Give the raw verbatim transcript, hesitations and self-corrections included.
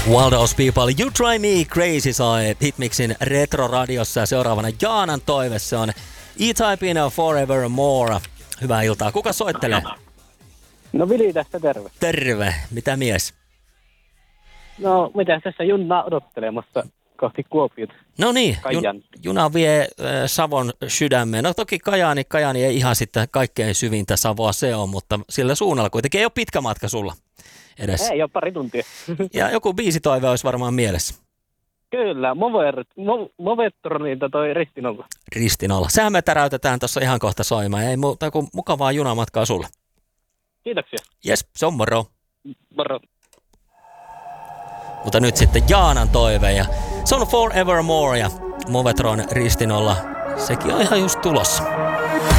Wild House People, You Drive Me Crazy soi Hitmixin Retro-radiossa ja seuraavana Jaanan toive, se on E-Typein Forevermore. Hyvää iltaa. Kuka soittelee? No Vili tässä, terve. Terve. Mitä mies? No mitä tässä Junna odottelemassa kohti Kuopiota. No niin, jun, juna vie äh, Savon sydämeen. No toki Kajaani, Kajaani ei ihan sitten kaikkein syvintä Savoa se on, mutta sillä suunnalla kuitenkin ei ole pitkä matka sulla edessä. Ei ole pari tuntia. Ja joku biisitoive olisi varmaan mielessä. Kyllä, Movetronilta toi Ristinolla. Ristinolla. Sehän me täräytetään tuossa ihan kohta soimaan. Ei muuta kuin mukavaa junamatkaa sulle. Kiitoksia. Jes, se on moro. Moro. Mutta nyt sitten Jaanan toive ja se on Forevermore ja Movetron Ristinolla. Sekin on ihan just tulossa.